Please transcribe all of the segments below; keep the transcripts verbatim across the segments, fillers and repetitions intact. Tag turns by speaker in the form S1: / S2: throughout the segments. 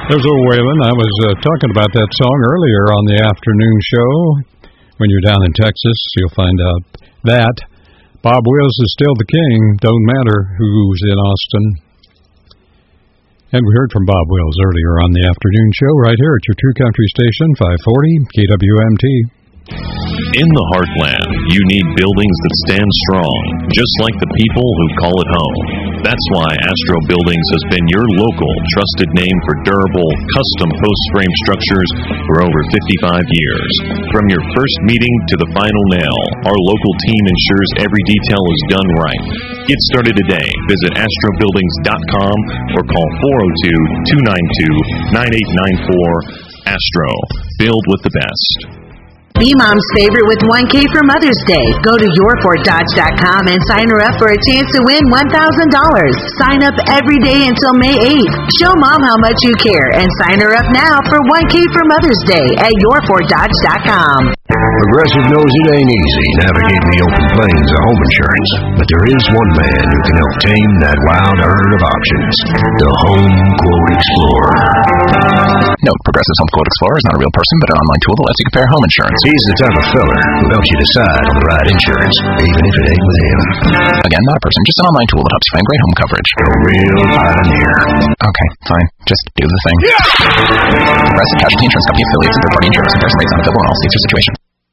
S1: There's old Waylon. I was uh, talking about that song earlier on the afternoon show. When you're down in Texas, you'll find out that Bob Wills is still the king. Don't matter who's in Austin. And we heard from Bob Wills earlier on the afternoon show right here at your True Country Station, five forty K W M T.
S2: In the heartland, you need buildings that stand strong, just like the people who call it home. That's why Astro Buildings has been your local, trusted name for durable, custom post-frame structures for over fifty-five years. From your first meeting to the final nail, our local team ensures every detail is done right. Get started today. Visit astro buildings dot com or call four oh two, two nine two, nine eight nine four. Astro. Build with the best.
S3: Be Mom's favorite with one K for Mother's Day. Go to your ford dodge dot com and sign her up for a chance to win one thousand dollars. Sign up every day until May eighth. Show Mom how much you care and sign her up now for one K for Mother's Day at your ford dodge dot com.
S4: Progressive knows it ain't easy navigating the open plains of home insurance, but there is one man who can help tame that wild herd of options. The Home Quote Explorer.
S5: Note, Progressive's Home Quote Explorer is not a real person, but an online tool that lets you compare home insurance.
S4: He's the type of feller who helps you decide on the right insurance, even if it ain't with him.
S5: Again, not a person, just an online tool that helps you find great home coverage.
S4: A real pioneer.
S5: Okay, fine. Just do the thing. Yeah! Progressive Casualty Insurance Company affiliates and third-party insurance comparison rates not available in all states or situations.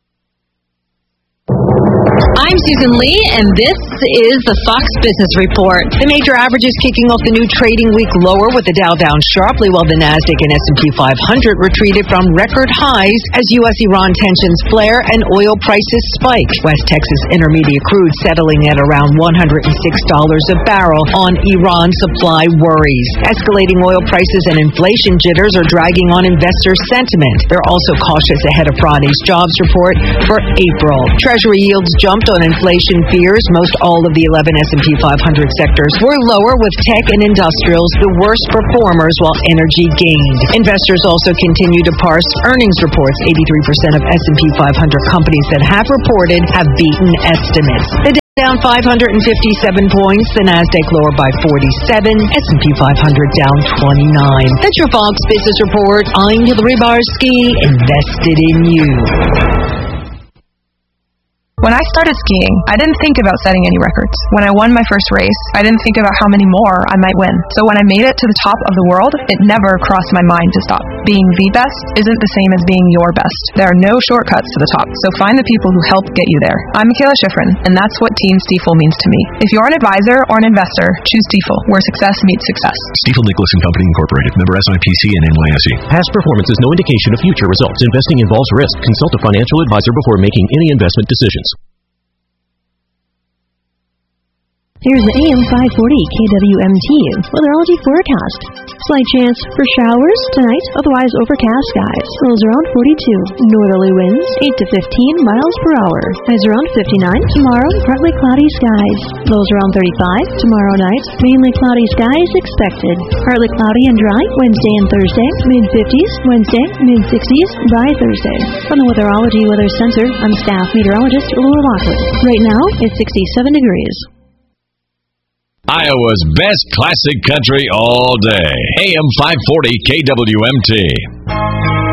S6: I'm Susan Lee, and this is the Fox Business Report. The major averages kicking off the new trading week lower, with the Dow down sharply, while the Nasdaq and S and P five hundred retreated from record highs as U S Iran tensions flare and oil prices spike. West Texas Intermediate crude settling at around one hundred six dollars a barrel on Iran supply worries. Escalating oil prices and inflation jitters are dragging on investor sentiment. They're also cautious ahead of Friday's jobs report for April. Treasury yields jumped on inflation fears. Most all of the eleven S and P five hundred sectors were lower, with tech and industrials the worst performers, while energy gained. Investors also continue to parse earnings reports. eighty-three percent of S and P five hundred companies that have reported have beaten estimates. The down five hundred fifty-seven points, the Nasdaq lower by forty-seven, S and P five hundred down twenty-nine. That's your Fox Business Report. I'm Hillary Barsky, invested in you.
S7: When I started skiing, I didn't think about setting any records. When I won my first race, I didn't think about how many more I might win. So when I made it to the top of the world, it never crossed my mind to stop. Being the best isn't the same as being your best. There are no shortcuts to the top, so find the people who help get you there. I'm Michaela Schifrin, and that's what Team Stiefel means to me. If you're an advisor or an investor, choose Stiefel, where success meets success.
S8: Stiefel Nicholas and Company Incorporated, member S I P C and N Y S E.
S9: Past performance is no indication of future results. Investing involves risk. Consult a financial advisor before making any investment decisions.
S10: Here's the A M five forty K W M T weatherology forecast. Slight chance for showers tonight, otherwise overcast skies. Lows around forty-two. Northerly winds eight to fifteen miles per hour. Highs around fifty-nine. Tomorrow, partly cloudy skies. Lows around thirty-five. Tomorrow night, mainly cloudy skies expected. Partly cloudy and dry Wednesday and Thursday. mid-fifties. Wednesday, mid-sixties by Thursday. From the Weatherology Weather Center, I'm staff meteorologist Laura Lockwood. Right now, it's sixty-seven degrees.
S11: Iowa's best classic country all day. A M five forty K W M T.